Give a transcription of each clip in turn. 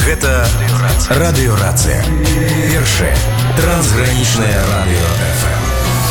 Гэта радыёрацыя. Першае трансгранічнае радыё ФМ.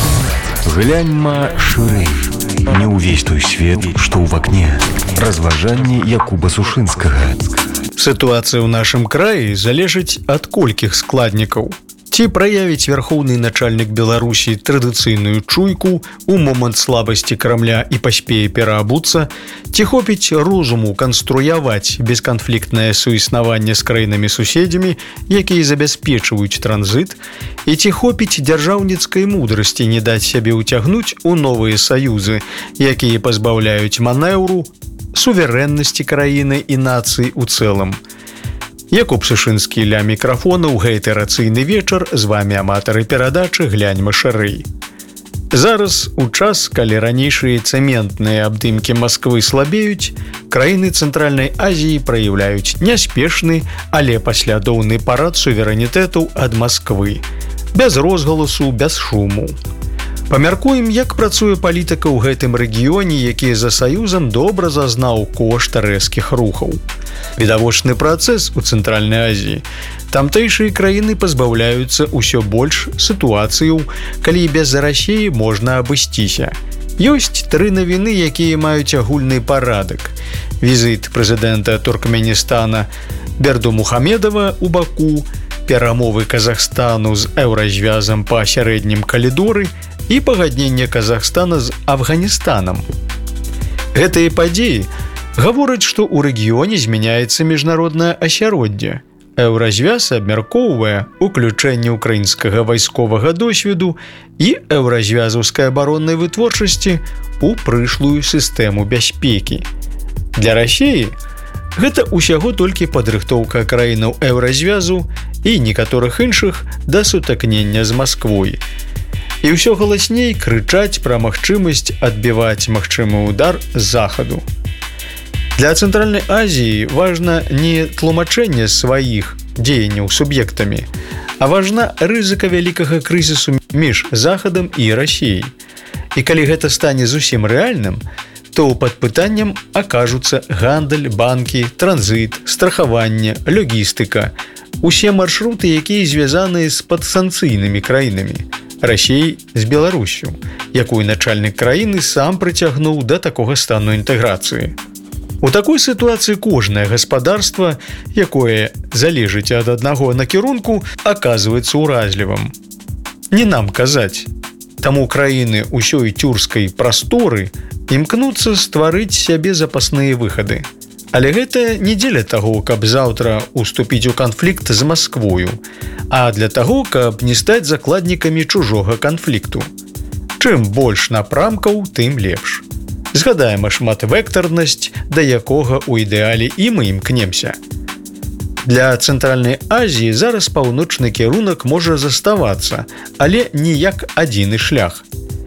Гляньма шырэй. Не ўвесь той свет, што ў вакне. Разважанні Якуба Сушынскага. Сітуацыя ў нашым краі залежыць ад колькіх складнікаў. Ці праявіць вярхоўны начальнік Беларусі традыцыйную чуйку у момант слабасці Крамля і паспее пераабуцца, ці хопіць розуму канструяваць бесканфліктнае суіснаванне з краінамі-суседзямі, якія забяспечваюць транзіт, і ці хопіць дзяржаўніцкай мудрасці не даць сябе ўцягнуць у новыя саюзы, якія пазбаўляюць манеўру, суверэннасці краіны і нацыі ў цэлым. Якуб Сушынскі ля мікрафона ў гэты рацыйны вечар, з вамі аматары перадачы «Гляньма шырэй». Зараз, у час, калі ранейшыя цэментныя абдымкі Масквы слабеюць, краіны Цэнтральнай Азіі праяўляюць няспешны, але паслядоўны парад суверэнітэту ад Масквы. Без розгаласу, без шуму. Памяркуем, як працуе палітыка ў гэтым рэгіёне, які за саюзам добра зазнаў кошт рэзкіх рухаў. Відавочны працэс у Цэнтральнай Азіі. Тамтэйшыя краіны пазбаўляюцца ўсё больш сітуацыяў, калі без Расіі можна абысціся. Ёсць тры навіны, якія маюць агульны парадак. Візіт прэзідэнта Туркменістана Бердумухамедова ў Баку, перамовы Казахстану з еўразвязам па сярэднім калідоры і пагадненне Казахстана з Афганістанам. Гэтыя падзеі гавораць, што ў рэгіёне змяняецца міжнароднае асяроддзе. Еўразвяз абмяркоўвае уключэнне ўкраінскага вайсковага досведу і еўразвязаўскай абароннай вытворчасці ў прышлую сістэму бяспекі. Для Расіі гэта ўсяго толькі падрыхтоўка краінаў еўразвязу і некаторых іншых да сутыкнення з Масквой. І ўсё галасней крычаць пра магчымасць адбіваць магчымы ўдар з захаду. Для Цэнтральнай Азіі важна не тлумачэнне сваіх дзеянняў суб'ектамі, а важна рызыка вялікага крызісу між Захадам і Расіяй. І калі гэта стане зусім рэальным, то пад пытаннем акажуцца гандаль, банкі, транзіт, страхаванне, логістыка, усе маршруты, якія звязаныя з падсанкцыйнымі краінамі. Расіяй з Беларусю, якую начальнік краіны сам прыцягнуў да такога стану інтэграцыі. У такой сітуацыі кожнае гаспадарства, якое залежыць ад аднаго накірунку, аказваецца ўразлівым. Не нам казаць. Таму краіны ўсёй тюркскай прасторы імкнуцца стварыць сябе запасныя выхады. Але гэта не дзеля таго, каб заўтра уступіць у канфлікт з Масквою, а для таго, каб не стаць закладнікамі чужога канфлікту. Чым больш напрамкаў, тым лепш. Згадаем шматвектарнасць, да якога ў ідэале і мы імкнемся. Для Цэнтральнай Азіі зараз паўночны кірунак можа заставацца, але не як адзіны шлях.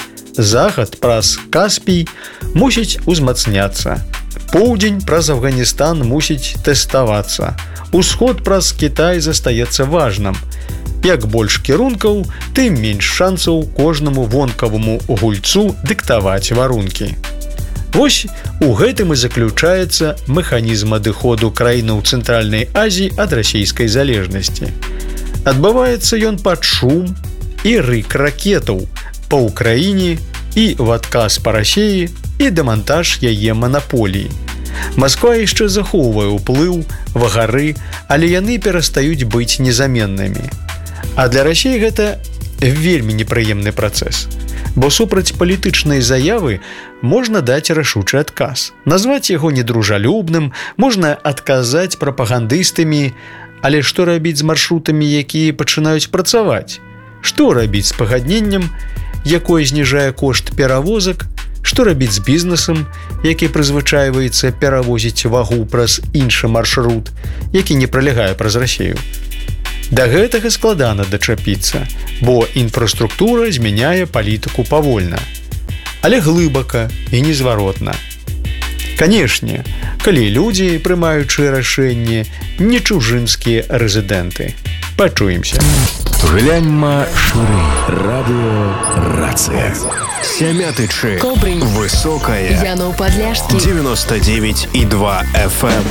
Захад праз Каспій мусіць узмацняцца. Поўдзень праз Афганістан мусіць тэставацца. Усход праз Кітай застаецца важным. Як больш кірункаў, тым менш шансаў кожнаму вонкаваму гульцу дыктаваць варункі. Вось у гэтым і заключаецца механізм адыходу краінаў Цэнтральнай Азіі ад расійскай залежнасці. Адбываецца ён пад шум і рык ракетаў па ўкраіне і в адказ па Расіі і дэмантаж яе манаполіі. Масква яшчэ захоўвае ўплыў, вагары, але яны перастаюць быць незаменнымі. А для Расіі гэта вельмі непрыемны працэс. Бо супраць палітычнай заявы можна даць рашучы адказ. Назваць яго недружалюбным, можна адказаць прапагандыстамі, але што рабіць з маршрутамі, якія пачынаюць працаваць? Што рабіць з пагадненнем, якое зніжае кошт перавозак? Што рабіць з бізнесам, які прызвычайваецца перавозіць вагу праз іншы маршрут, які не пралягае праз Расію? Да гэтага складана дачапіцца, бо інфраструктура змяняе палітыку павольна, але глыбака і незваротна. Канешне, калі людзі, прымаючы рашэнне, не чужынскія рэзідэнты. Пачуемся. Гляньма шырэй. Радыёрацыя. Сямятычы. Кобрынь. Высокая. Янов Подляшский. 99,2 FM.